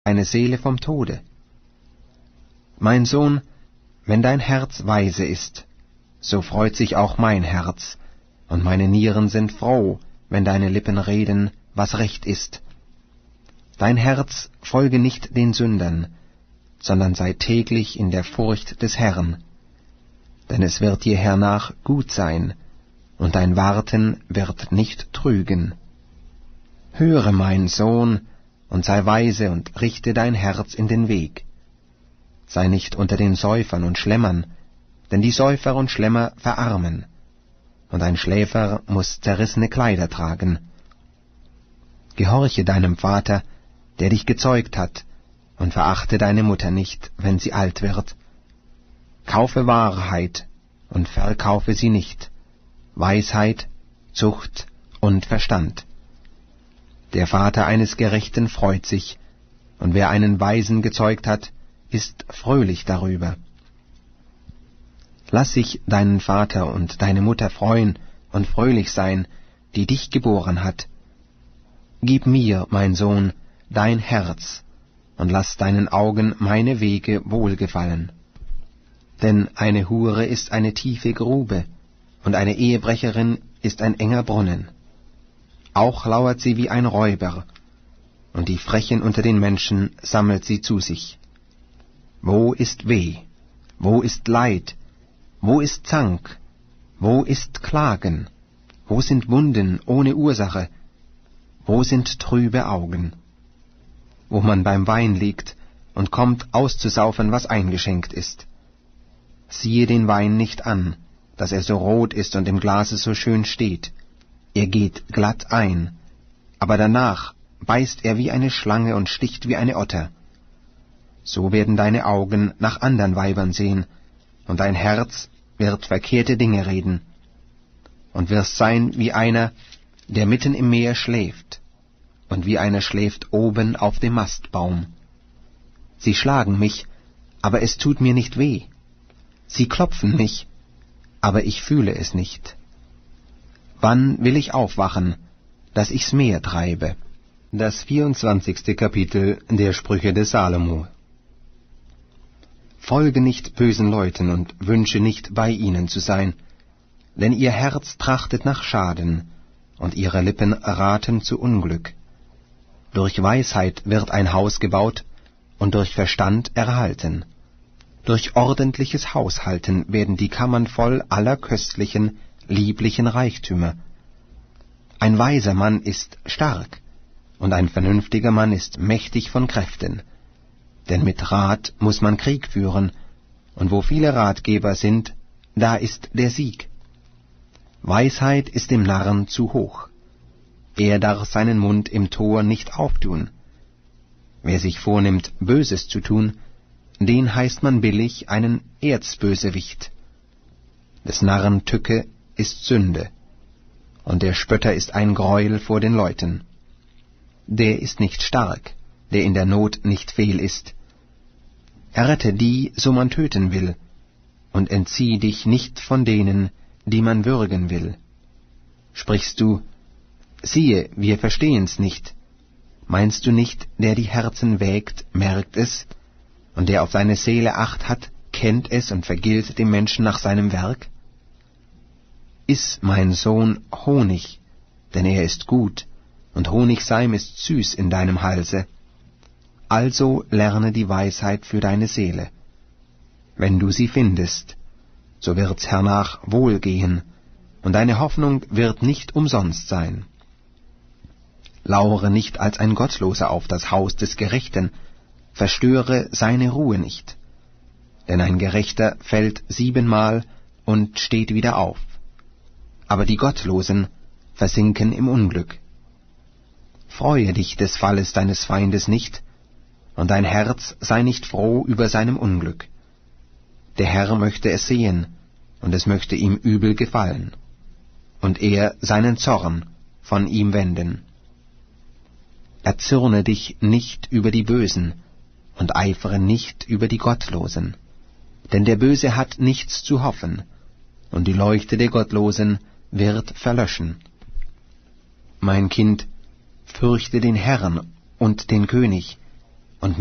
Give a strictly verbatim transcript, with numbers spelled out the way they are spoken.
deine Seele vom Tode. Mein Sohn, wenn dein Herz weise ist, so freut sich auch mein Herz, und meine Nieren sind froh, wenn deine Lippen reden, was recht ist. Dein Herz folge nicht den Sündern, sondern sei täglich in der Furcht des Herrn. Denn es wird dir hernach gut sein, und dein Warten wird nicht trügen. Höre, mein Sohn, und sei weise und richte dein Herz in den Weg. Sei nicht unter den Säufern und Schlemmern, denn die Säufer und Schlemmer verarmen, und ein Schläfer muß zerrissene Kleider tragen. Gehorche deinem Vater, der dich gezeugt hat, und verachte deine Mutter nicht, wenn sie alt wird. Kaufe Wahrheit und verkaufe sie nicht, Weisheit, Zucht und Verstand. Der Vater eines Gerechten freut sich, und wer einen Weisen gezeugt hat, ist fröhlich darüber. Lass sich deinen Vater und deine Mutter freuen und fröhlich sein, die dich geboren hat. Gib mir, mein Sohn, dein Herz, und lass deinen Augen meine Wege wohlgefallen. Denn eine Hure ist eine tiefe Grube, und eine Ehebrecherin ist ein enger Brunnen. Auch lauert sie wie ein Räuber, und die Frechen unter den Menschen sammelt sie zu sich. Wo ist Weh? Wo ist Leid? Wo ist Zank? Wo ist Klagen? Wo sind Wunden ohne Ursache? Wo sind trübe Augen? Wo man beim Wein liegt und kommt auszusaufen, was eingeschenkt ist. Siehe den Wein nicht an, dass er so rot ist und im Glase so schön steht. Er geht glatt ein, aber danach beißt er wie eine Schlange und sticht wie eine Otter. So werden deine Augen nach andern Weibern sehen, und dein Herz wird verkehrte Dinge reden, und wirst sein wie einer, der mitten im Meer schläft, und wie einer schläft oben auf dem Mastbaum. Sie schlagen mich, aber es tut mir nicht weh. Sie klopfen mich, aber ich fühle es nicht. Wann will ich aufwachen, dass ich's Meer treibe? Das vierundzwanzigste Kapitel der Sprüche des Salomo. Folge nicht bösen Leuten und wünsche nicht, bei ihnen zu sein, denn ihr Herz trachtet nach Schaden, und ihre Lippen raten zu Unglück. Durch Weisheit wird ein Haus gebaut, und durch Verstand erhalten. Durch ordentliches Haushalten werden die Kammern voll aller köstlichen, lieblichen Reichtümer. Ein weiser Mann ist stark, und ein vernünftiger Mann ist mächtig von Kräften. Denn mit Rat muss man Krieg führen, und wo viele Ratgeber sind, da ist der Sieg. Weisheit ist dem Narren zu hoch. Er darf seinen Mund im Tor nicht auftun. Wer sich vornimmt, Böses zu tun, den heißt man billig einen Erzbösewicht. Des Narren Tücke ist Sünde, und der Spötter ist ein Greuel vor den Leuten. Der ist nicht stark, der in der Not nicht fehl ist. Errette die, so man töten will, und entzieh dich nicht von denen, die man würgen will. Sprichst du, siehe, wir verstehen's nicht, meinst du nicht, der die Herzen wägt, merkt es, und der auf seine Seele Acht hat, kennt es und vergilt dem Menschen nach seinem Werk? Iss, mein Sohn, Honig, denn er ist gut, und Honigseim ist süß in deinem Halse. Also lerne die Weisheit für deine Seele. Wenn du sie findest, so wird's hernach wohlgehen, und deine Hoffnung wird nicht umsonst sein. Lauere nicht als ein Gottloser auf das Haus des Gerechten, verstöre seine Ruhe nicht. Denn ein Gerechter fällt siebenmal und steht wieder auf, aber die Gottlosen versinken im Unglück. Freue dich des Falles deines Feindes nicht, und dein Herz sei nicht froh über seinem Unglück. Der Herr möchte es sehen, und es möchte ihm übel gefallen, und er seinen Zorn von ihm wenden. Erzürne dich nicht über die Bösen, und eifere nicht über die Gottlosen, denn der Böse hat nichts zu hoffen, und die Leuchte der Gottlosen wird verlöschen. Mein Kind, fürchte den Herrn und den König,